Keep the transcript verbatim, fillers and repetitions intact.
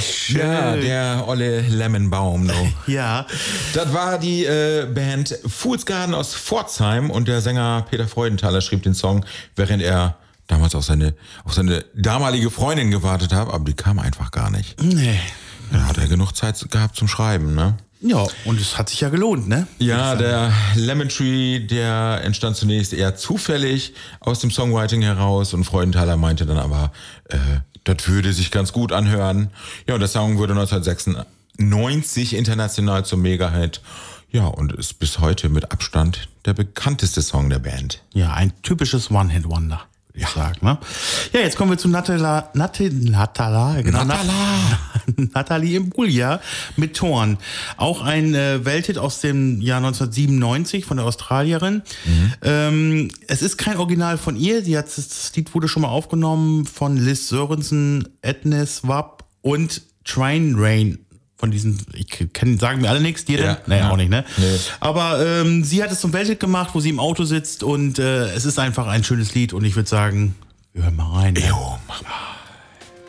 Mensch, ja, der olle Lemonbaum. No. Ja. Das war die äh, Band Fool's Garden aus Pforzheim und der Sänger Peter Freudenthaler schrieb den Song, während er damals auf seine, auf seine damalige Freundin gewartet hat, aber die kam einfach gar nicht. Nee. Da hat er genug Zeit gehabt zum Schreiben, ne? Ja, und es hat sich ja gelohnt, ne? Ja, der Lemon Tree, der entstand zunächst eher zufällig aus dem Songwriting heraus und Freudenthaler meinte dann aber, äh, das würde sich ganz gut anhören. Ja, und der Song wurde neunzehnhundertsechsundneunzig international zum Mega-Hit. Ja, und ist bis heute mit Abstand der bekannteste Song der Band. Ja, ein typisches One-Hit-Wonder. Ich sag, ne? Ja, jetzt kommen wir zu Natala, Nat- Natala, genau, Natala. Nathalie Imbruglia mit Thorn. Auch ein äh, Welthit aus dem Jahr neunzehnhundertsiebenundneunzig von der Australierin. Mhm. Ähm, es ist kein Original von ihr. Die hat, das Lied wurde schon mal aufgenommen von Liz Sörensen, Agnes Wapp und Train Rain. Von diesen, ich kenn, sagen mir alle nichts, dir ja, denn? Nee, ja. auch nicht, ne? Nee. Aber ähm, sie hat es zum Welthit gemacht, wo sie im Auto sitzt und äh, es ist einfach ein schönes Lied und ich würde sagen, wir hören mal rein. Jo, mach mal.